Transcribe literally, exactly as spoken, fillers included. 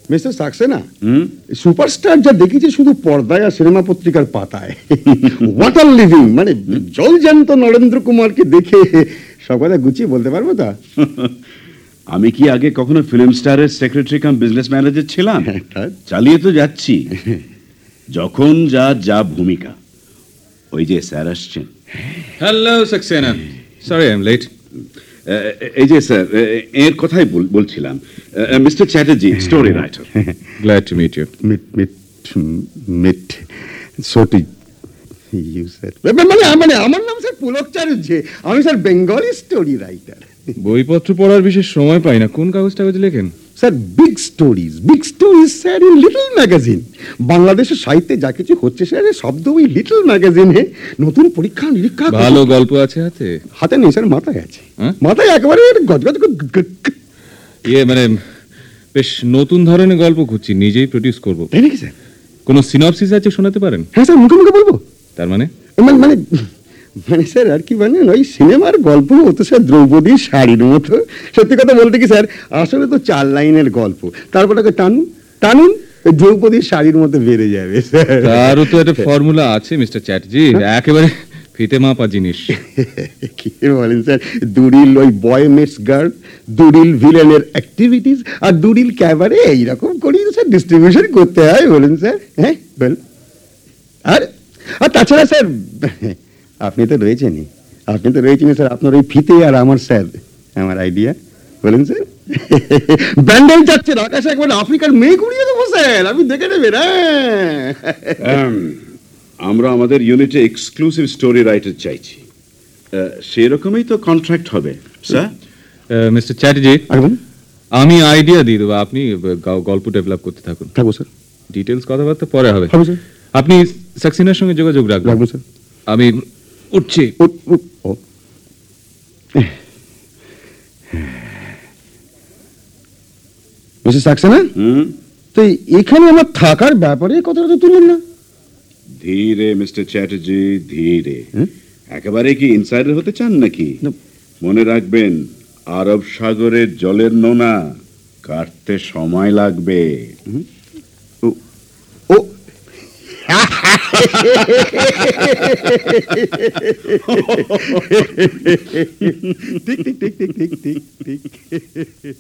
Mister Saxena, superstar যা দেখেছি শুধু পর্দায় আর সিনেমা পত্রিকার পাতায়। ওয়াটার লিভিং মানে জলজ্যান্ত নরেন্দ্র কুমারকে দেখে সব কথা গুছিয়ে বলতে পারবো তা? আমি কি আগে কখনো ফিল্ম স্টারের সেক্রেটারি কাম বিজনেস ম্যানেজার ছিলাম? চালিয়ে তো যাচ্ছি, যখন যা যা ভূমিকা। ওই যে স্যার আসছেন। Hello Saxena, sorry I am late. এই যে স্যার, এর কথাই বলছিলাম। Mister Chatterjee, story writer. Glad to meet you. Meet meet meet সোটি you sir. মানে মানে আমার নাম স্যার পুলক চ্যাটার্জি, আমি স্যার বেঙ্গলি স্টোরি রাইটার। বইপত্র পড়ার বিশেষ সময় পাই না। কোন কাগজ টাগজ লেখেন? Sir big stories, big stories sir in little magazine. বাংলাদেশের সাহিত্যে যা কিছু হচ্ছে স্যার শব্দ ওই লিটল ম্যাগাজিনে। নতুন পরীক্ষা নিরীক্ষা। ভালো গল্প আছে হাতে? হাতে নেই স্যার, মাথায় আছে। মাথায় একেবারে গজগজ। ইয়ে মানে বেশ নতুন ধরনের গল্প খুঁজছি, নিজেই প্রডিউস করবো। তাই নাকি স্যার? কোনো সিনপসিস আছে শোনাতে পারেন? হ্যাঁ স্যার, মুখে মুখে বলবো। তার মানে মানে মানে স্যার আর কি মানে ওই সিনেমার গল্প হতো স্যার দ্রৌপদীর শাড়ির মতো। সত্যি কথা বলতে কি স্যার, আসলে তো চার লাইনের গল্প, তারপর তাকে টানুন টানুন দ্রৌপদীর শাড়ির মতো বেড়ে যাবে স্যার। তারও তো একটা ফর্মুলা আছে মিস্টার চ্যাটার্জি, একেবারে ফিতে মাপা জিনিস। কি বলেন স্যার? দুরিল ওই বয় মেটস গার্ল, দুরিল ভিলেনের অ্যাক্টিভিটিস আর দুরিল ক্যাবারে এইরকম করেই স্যার ডিস্ট্রিবিউশন করতে হয় বলুন স্যার। হ্যাঁ বল। আর আর তাছাড়া স্যার আপনি তো রয়েছেনই, আপনি তো রয়েছেন স্যার আপনার ওই ফিতে আর আমার স্যার আমার আইডিয়া বলুন স্যার। ব্যান্ডেল যাচ্ছে আকাশে একবার আফ্রিকার মেয়ে ঘুরিয়ে দেবো স্যার, আপনি দেখে নেবেন। হ্যাঁ আমরা আমাদের ইউনিটে এক্সক্লুসিভ স্টোরি রাইটার চাইছি, সেরকমই তো কন্ট্রাক্ট হবে স্যার। মিস্টার চ্যাটার্জি, আমি আইডিয়া দিয়ে দেবো, আপনি গল্প ডেভেলপ করতে থাকুন। থাকবো স্যার। ডিটেলস কথাবার্তা পরে হবে। হবে স্যার। আপনি সাক্সেনার সঙ্গে যোগাযোগ রাখবেন। রাখবো স্যার। আমি উঠছি। মিস্টার সাক্সেনা, তো এখানে আমার থাকার ব্যাপারে কথাটা তো তুললেন না। ধীরে মিস্টার চ্যাটার্জি, ধীরে। একেবারে কি ইনসাইডার হতে চান নাকি? মনে রাখবেন, আরব সাগরের জলের নোনা কাটতে সময় লাগবে। ও ঠিক ঠিক ঠিক ঠিক ঠিক ঠিক ঠিক।